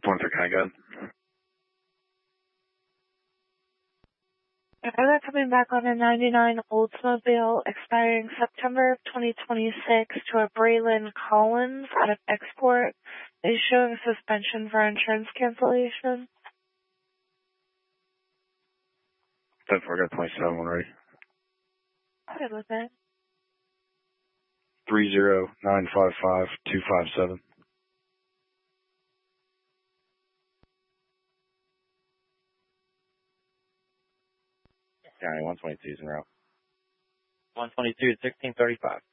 23 kind of good. They're coming back on a 99 Oldsmobile expiring September of 2026 to a Braylon Collins out of export. Is showing suspension for insurance cancellation. 10-4, got 27 one ready. Good with it. 30955-257. County 122's in route. 122 1635.